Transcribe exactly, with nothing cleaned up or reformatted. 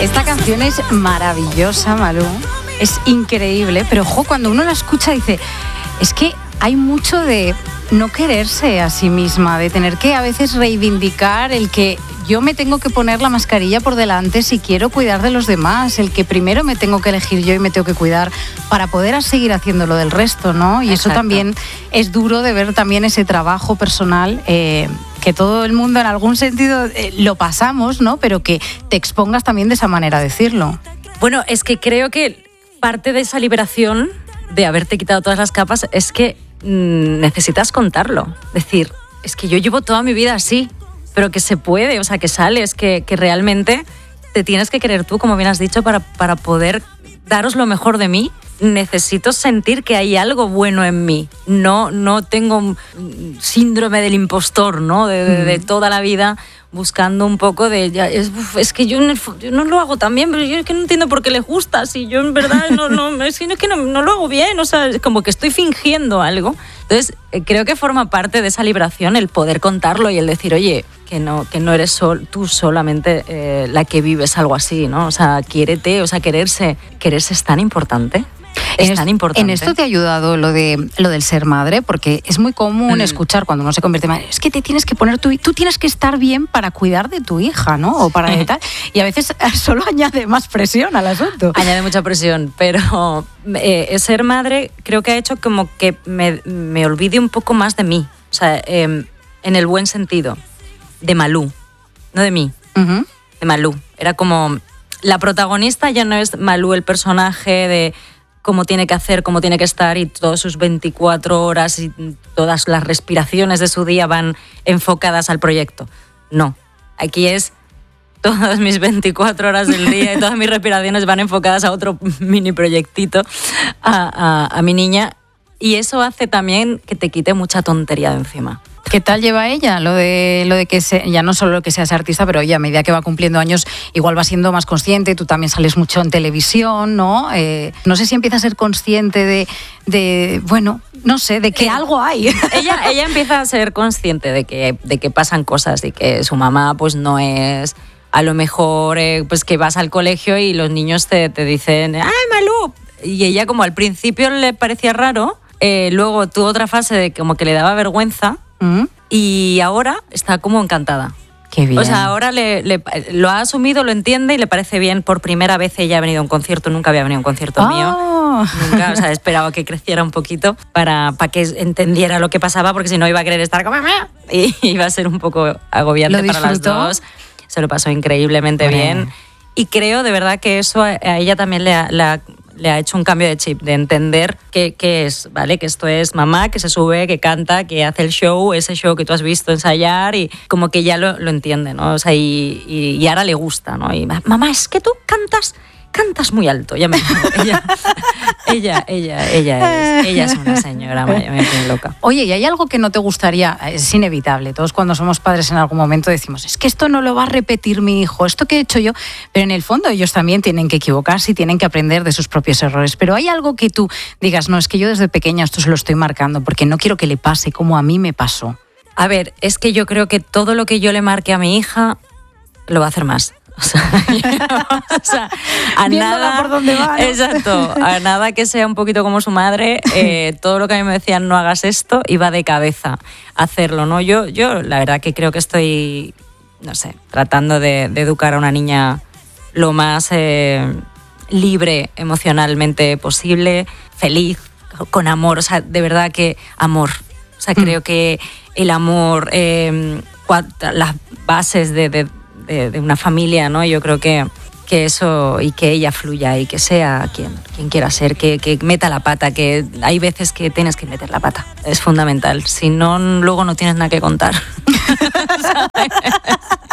Esta canción es maravillosa, Malú. Es increíble, pero ojo, cuando uno la escucha dice, es que hay mucho de no quererse a sí misma, de tener que a veces reivindicar el que yo me tengo que poner la mascarilla por delante si quiero cuidar de los demás, el que primero me tengo que elegir yo y me tengo que cuidar para poder seguir haciendo lo del resto, ¿no? Y Exacto. Eso también es duro de ver también ese trabajo personal, eh, que todo el mundo en algún sentido eh, lo pasamos, ¿no? Pero que te expongas también de esa manera a decirlo. Bueno, es que creo que parte de esa liberación de haberte quitado todas las capas es que mmm, necesitas contarlo. Decir, es que yo llevo toda mi vida así, pero que se puede, o sea, que sales, que, que realmente te tienes que querer tú, como bien has dicho, para, para poder daros lo mejor de mí. Necesito sentir que hay algo bueno en mí. No, no tengo un síndrome del impostor, ¿no? De, de, de toda la vida buscando un poco de... Ya, es, es que yo, en el, yo no lo hago tan bien, pero yo es que no entiendo por qué le gusta. Si yo en verdad no, no, es que, es que no, no lo hago bien. O sea, es como que estoy fingiendo algo. Entonces, eh, creo que forma parte de esa liberación el poder contarlo y el decir, oye, que no, que no eres sol, tú solamente eh, la que vives algo así, ¿no? O sea, quiérete, o sea, quererse, quererse es tan importante. Es tan importante. En esto te ha ayudado lo de lo del ser madre, porque es muy común mm. escuchar cuando uno se convierte en madre, es que te tienes que poner tú, tú tienes que estar bien para cuidar de tu hija, ¿no? O para tal. Y a veces solo añade más presión al asunto. Añade mucha presión, pero eh, ser madre creo que ha hecho como que me, me olvide un poco más de mí, o sea, eh, en el buen sentido, de Malú, no de mí, uh-huh. de Malú. Era como la protagonista ya no es Malú, el personaje de cómo tiene que hacer, cómo tiene que estar y todas sus veinticuatro horas y todas las respiraciones de su día van enfocadas al proyecto. No, aquí es todas mis veinticuatro horas del día y todas mis respiraciones van enfocadas a otro mini proyectito, a, a, a mi niña, y eso hace también que te quite mucha tontería de encima. ¿Qué tal lleva ella lo de lo de que se, ya no solo que seas artista, pero ella a medida que va cumpliendo años igual va siendo más consciente? Tú también sales mucho en televisión, ¿no? Eh, no sé si empieza a ser consciente de, de bueno, no sé, de que eh, algo hay. Ella, ella empieza a ser consciente de que, de que pasan cosas y que su mamá pues no es... A lo mejor eh, pues que vas al colegio y los niños te, te dicen ¡ay, Malú! Y ella como al principio le parecía raro, eh, luego tuvo otra fase de como que le daba vergüenza. ¿Mm? Y ahora está como encantada. Qué bien. O sea, ahora le, le, lo ha asumido, lo entiende y le parece bien. Por primera vez ella ha venido a un concierto, nunca había venido a un concierto oh. mío. Nunca, o sea, esperaba que creciera un poquito para, para que entendiera lo que pasaba, porque si no iba a querer estar como... Y iba a ser un poco agobiante para las dos. Se lo pasó increíblemente bueno. bien. Y creo de verdad que eso a ella también le ha... Le ha le ha hecho un cambio de chip, de entender qué, qué es, ¿vale? Que esto es mamá, que se sube, que canta, que hace el show, ese show que tú has visto ensayar, y como que ya lo, lo entiende, ¿no? O sea, y, y, y ahora le gusta, ¿no? Y mamá, es que tú cantas, cantas muy alto. Ya me ella, ella, ella, ella es, ella es una señora, me, me tiene loca. Oye, ¿y hay algo que no te gustaría? Es inevitable, todos cuando somos padres en algún momento decimos, es que esto no lo va a repetir mi hijo, esto que he hecho yo, pero en el fondo ellos también tienen que equivocarse y tienen que aprender de sus propios errores. Pero hay algo que tú digas, no, es que yo desde pequeña esto se lo estoy marcando porque no quiero que le pase como a mí me pasó. A ver, es que yo creo que todo lo que yo le marque a mi hija lo va a hacer más. O sea, o sea a nada por dónde va, ¿no? Exacto, a nada que sea un poquito como su madre, eh, todo lo que a mí me decían no hagas esto, iba de cabeza a hacerlo, ¿no? Yo, yo la verdad que creo que estoy, no sé, tratando de, de educar a una niña lo más eh, libre emocionalmente posible, feliz, con amor, o sea, de verdad que amor. O sea, creo mm. que el amor, eh, las bases de, de De, de una familia, ¿no? Yo creo que, que eso, y que ella fluya y que sea quien, quien quiera ser, que, que meta la pata, que hay veces que tienes que meter la pata, es fundamental, si no luego no tienes nada que contar. ¿Sabes?